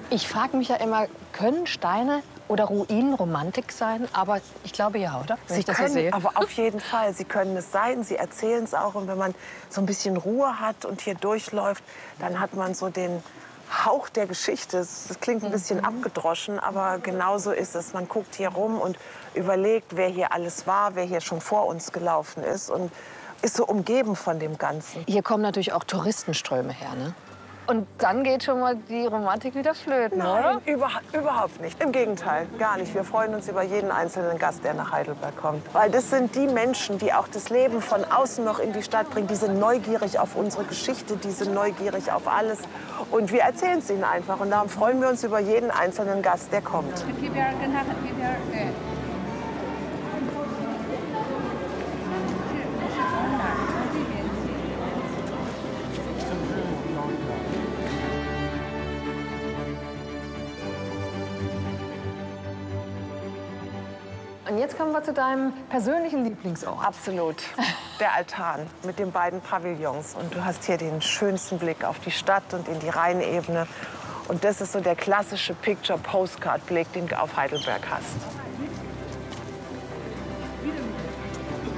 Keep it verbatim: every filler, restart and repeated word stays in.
Ich frage mich ja immer, können Steine oder Ruinen Romantik sein? Aber ich glaube ja, oder? Wenn Sie ich das so können, sehe. aber auf jeden Fall. Sie können es sein, Sie erzählen es auch. Und wenn man so ein bisschen Ruhe hat und hier durchläuft, dann hat man so den Hauch der Geschichte. Das klingt ein bisschen abgedroschen, aber genau so ist es. Man guckt hier rum und überlegt, wer hier alles war, wer hier schon vor uns gelaufen ist und ist so umgeben von dem Ganzen. Hier kommen natürlich auch Touristenströme her, ne? Und dann geht schon mal die Romantik wieder flöten, Nein, oder? über, überhaupt nicht. Im Gegenteil, gar nicht. Wir freuen uns über jeden einzelnen Gast, der nach Heidelberg kommt. Weil das sind die Menschen, die auch das Leben von außen noch in die Stadt bringen. Die sind neugierig auf unsere Geschichte, die sind neugierig auf alles. Und wir erzählen es ihnen einfach. Und darum freuen wir uns über jeden einzelnen Gast, der kommt. Und jetzt kommen wir zu deinem persönlichen Lieblingsort. Absolut. Der Altan mit den beiden Pavillons. Und du hast hier den schönsten Blick auf die Stadt und in die Rheinebene. Und das ist so der klassische Picture-Postcard-Blick, den du auf Heidelberg hast.